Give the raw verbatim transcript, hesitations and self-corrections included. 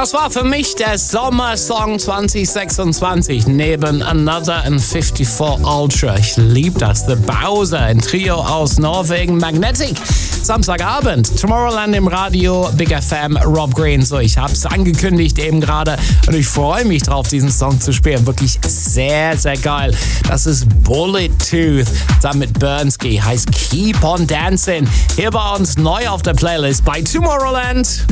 Das war für mich der Sommersong zwanzig sechsundzwanzig neben Another and fifty-four Ultra. Ich liebe das. The Bowser, ein Trio aus Norwegen. Magnetic. Samstagabend. Tomorrowland im Radio. Big F M. Rob Green. So, ich habe es angekündigt eben gerade und ich freue mich drauf, diesen Song zu spielen. Wirklich sehr, sehr geil. Das ist Bullet Tooth. Dann mit Bernski. Heißt Keep on Dancing. Hier bei uns neu auf der Playlist bei Tomorrowland.